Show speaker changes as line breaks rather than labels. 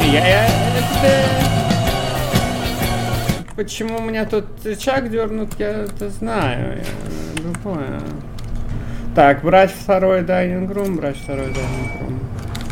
Почему у меня тут рычаг дернут, я это знаю. Я думаю. Так, брать второй дайнинг-рум, брать второй дайнинг-рум.